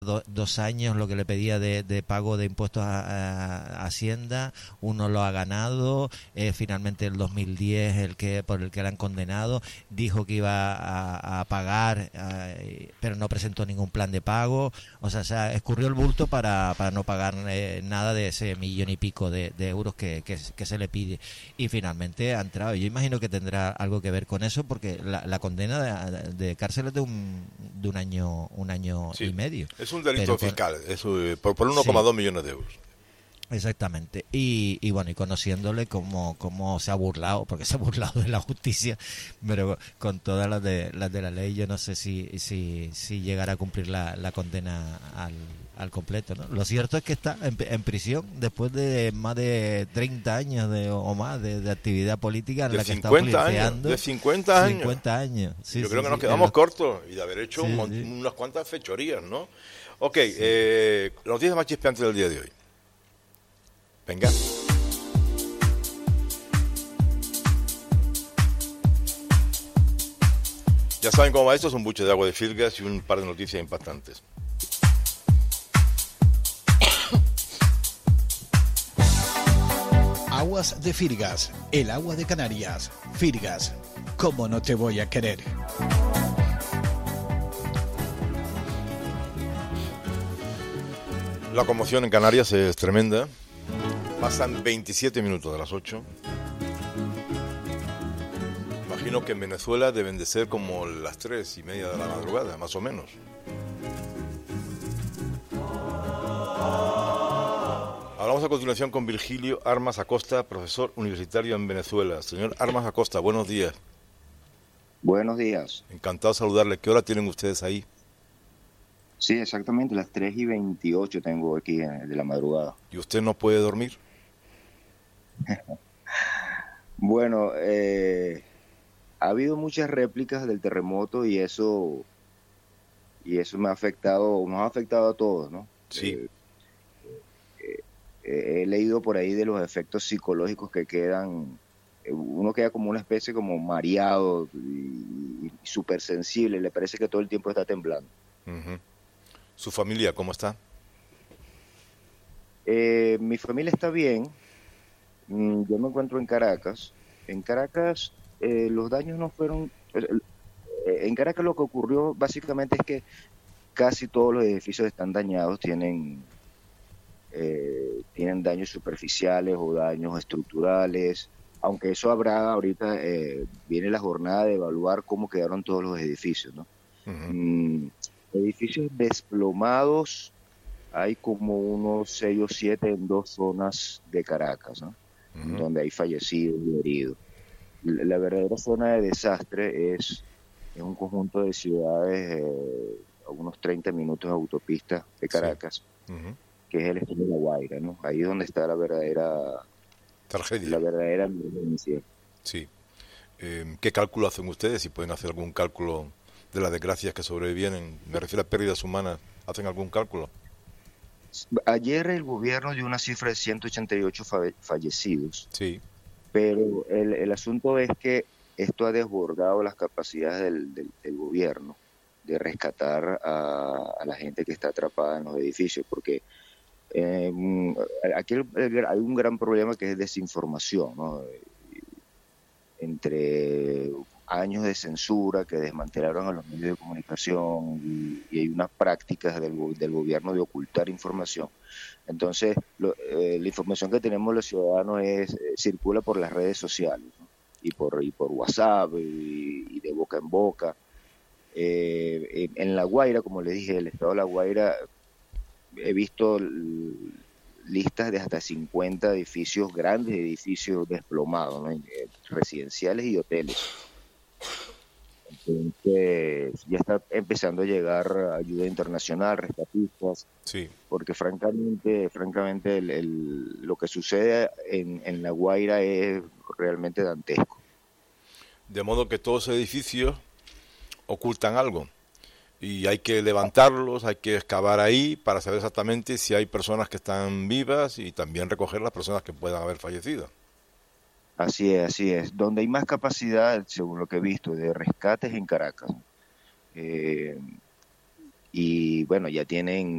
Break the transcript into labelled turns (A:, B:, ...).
A: 2 años lo que le pedía de pago de impuestos a Hacienda, uno lo ha ganado, finalmente el 2010 por el que le han condenado, dijo que iba a pagar, pero no presentó ningún plan de pago, o sea, escurrió el bulto para no pagar nada de ese millón y pico de euros que se le pide, y finalmente ha entrado. Yo imagino que tendrá algo que ver con eso, porque la condena de cárcel es de un año
B: Sí,
A: y medio.
B: es un delito
A: Pero
B: fiscal, es, por
A: sí,
B: 1,2 millones de euros.
A: exactamente. Y bueno, y conociéndole cómo se ha burlado, porque se ha burlado de la justicia, pero con todas las de la ley, yo no sé si llegará a cumplir la condena al completo, ¿no? Lo cierto es que está en prisión después de más de 30 años o más de actividad política en
B: De
A: la que está
B: 50 años,
A: influenciando.
B: de 50 años.
A: 50 años, sí,
B: Yo creo
A: sí,
B: que nos
A: sí.
B: quedamos cortos y de haber hecho
A: Sí, sí.
B: unas cuantas fechorías, ¿no? Ok,
A: Sí.
B: las noticias más chispeantes del día de hoy. Venga. Ya saben cómo va esto, es un buche de agua de Filgas y un par de noticias impactantes.
C: Aguas de Firgas, el agua de Canarias. Firgas, ¿cómo no te voy a querer?
B: La conmoción en Canarias es tremenda. Pasan 27 minutos de las 8. Imagino que en Venezuela deben de ser como las 3:30 de la madrugada, más o menos. Hablamos a continuación con Virgilio Armas Acosta, profesor universitario en Venezuela. Señor Armas Acosta, buenos días.
D: Buenos días.
B: Encantado de saludarle. ¿Qué hora tienen ustedes ahí?
D: Sí, exactamente, las 3:28 tengo aquí de la madrugada.
B: ¿Y usted no puede dormir?
D: Bueno, ha habido muchas réplicas del terremoto y eso me ha afectado, nos ha afectado a todos, ¿no?
B: Sí.
D: He leído por ahí de los efectos psicológicos que quedan. Uno queda como una especie como mareado y súper sensible, le parece que todo el tiempo está temblando.
B: Uh-huh. ¿Su familia cómo está?
D: Mi familia está bien. Yo me encuentro en Caracas. En Caracas los daños no fueron... En Caracas lo que ocurrió básicamente es que casi todos los edificios están dañados, tienen daños superficiales o daños estructurales, aunque eso habrá ahorita, viene la jornada de evaluar cómo quedaron todos los edificios, ¿no? Uh-huh. Edificios desplomados hay como unos 6 o 7 en 2 zonas de Caracas, ¿no? Uh-huh. Donde hay fallecidos y heridos. La verdadera zona de desastre es un conjunto de ciudades a unos 30 minutos de autopista de Caracas, sí. Uh-huh. Que es el estado de La Guaira, ¿no? Ahí es donde está la verdadera
B: tragedia,
D: la verdadera emergencia.
B: Sí. ¿Qué cálculo hacen ustedes? Si pueden hacer algún cálculo de las desgracias que sobrevienen, me refiero a pérdidas humanas, ¿hacen algún cálculo?
D: Ayer el gobierno dio una cifra de 188 fallecidos,
B: sí.
D: Pero el asunto es que esto ha desbordado las capacidades del gobierno de rescatar a la gente que está atrapada en los edificios, porque aquí hay un gran problema que es desinformación, ¿no? Entre años de censura que desmantelaron a los medios de comunicación y hay unas prácticas del gobierno de ocultar información. Entonces, la información que tenemos los ciudadanos circula por las redes sociales, ¿no? y por WhatsApp y de boca en boca. En La Guaira, como les dije, el estado de La Guaira, he visto listas de hasta 50 edificios, grandes edificios desplomados, ¿no? Residenciales y hoteles. Entonces ya está empezando a llegar ayuda internacional, rescatistas,
B: sí.
D: Porque francamente lo que sucede en La Guaira es realmente dantesco.
B: De modo que todos los edificios ocultan algo y hay que levantarlos, hay que excavar ahí para saber exactamente si hay personas que están vivas y también recoger las personas que puedan haber fallecido.
D: Así es. Donde hay más capacidad, según lo que he visto, de rescates en Caracas. y bueno, ya tienen